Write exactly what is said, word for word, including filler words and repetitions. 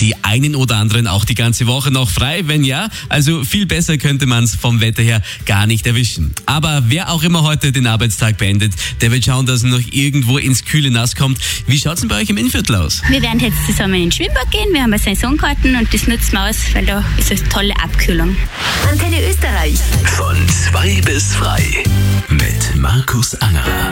die einen oder anderen auch die ganze Woche noch frei? Wenn ja, also viel besser könnte man es vom Wetter her gar nicht erwischen. Aber wer auch immer heute den Arbeitstag beendet, der wird schauen, dass er noch irgendwo ins kühle Nass kommt. Wie schaut's denn bei euch im Innviertel aus? Wir werden jetzt zusammen in den Schwimmbad gehen. Wir haben eine Saisonkarten und das nutzen wir aus, weil da ist eine tolle Abkühlung. Antenne Österreich. Von zwei bis frei mit Markus Angerer.